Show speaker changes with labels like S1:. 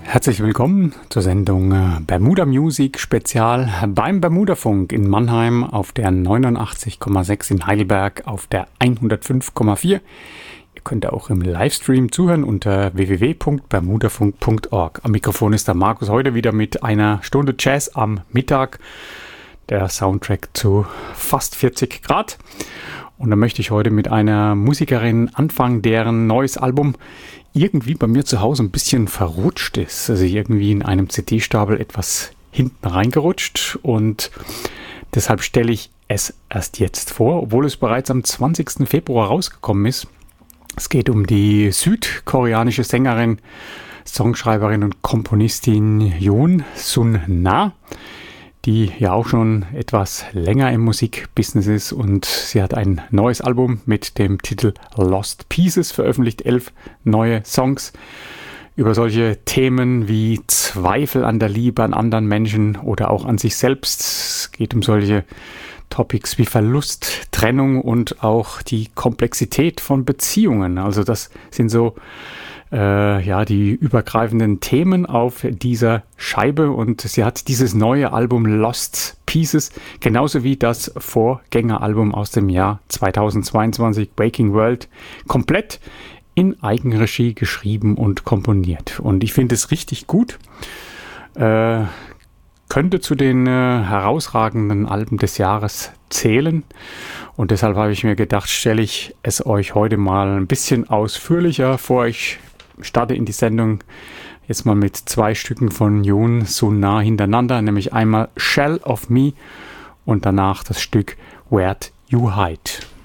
S1: Herzlich willkommen zur Sendung Bermuda Music Spezial beim Bermudafunk in Mannheim auf der 89,6, in Heidelberg auf der 105,4. Ihr könnt auch im Livestream zuhören unter www.bermudafunk.org. Am Mikrofon ist der Markus, heute wieder mit einer Stunde Jazz am Mittag. Der Soundtrack zu fast 40 Grad. Und da möchte ich heute mit einer Musikerin anfangen, deren neues Album irgendwie bei mir zu Hause ein bisschen verrutscht ist. Also irgendwie in einem CD-Stapel etwas hinten reingerutscht. Und deshalb stelle ich es erst jetzt vor, obwohl es bereits am 20. Februar rausgekommen ist. Es geht um die südkoreanische Sängerin, Songschreiberin und Komponistin Yoon Sun-na, die ja auch schon etwas länger im Musikbusiness ist, und sie hat ein neues Album mit dem Titel Lost Pieces veröffentlicht, 11 neue Songs über solche Themen wie Zweifel an der Liebe, an anderen Menschen oder auch an sich selbst. Es geht um solche Topics wie Verlust, Trennung und auch die Komplexität von Beziehungen. Also das sind so die übergreifenden Themen auf dieser Scheibe, und sie hat dieses neue Album Lost Pieces, genauso wie das Vorgängeralbum aus dem Jahr 2022, Waking World, komplett in Eigenregie geschrieben und komponiert. Und ich finde es richtig gut. Könnte zu den herausragenden Alben des Jahres zählen. Und deshalb habe ich mir gedacht, stelle ich es euch heute mal ein bisschen ausführlicher vor. Ich starte in die Sendung jetzt mal mit 2 Stücken von Yoon Sun-na hintereinander, nämlich einmal Shell of Me und danach das Stück Where'd You Hide.